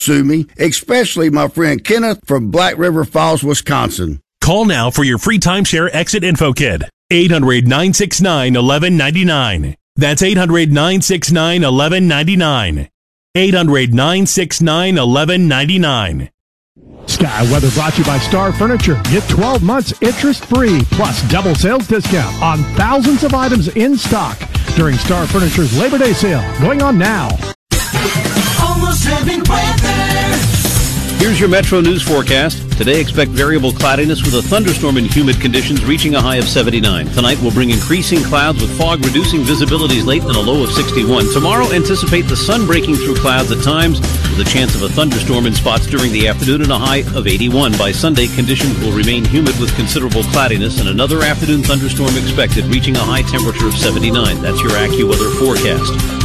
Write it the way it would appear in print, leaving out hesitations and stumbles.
sue me, especially my friend Kenneth from Black River Falls, Wisconsin. Call now for your free timeshare exit info kit. 800-969-1199. That's 800-969-1199. 800-969-1199. Sky Weather brought to you by Star Furniture. Get 12 months interest-free, plus double sales discount on thousands of items in stock during Star Furniture's Labor Day sale, going on now. Almost heavy weather. Here's your Metro News forecast. Today, expect variable cloudiness with a thunderstorm and humid conditions reaching a high of 79. Tonight will bring increasing clouds with fog reducing visibilities late and a low of 61. Tomorrow, anticipate the sun breaking through clouds at times with a chance of a thunderstorm in spots during the afternoon and a high of 81. By Sunday, conditions will remain humid with considerable cloudiness and another afternoon thunderstorm expected reaching a high temperature of 79. That's your AccuWeather forecast.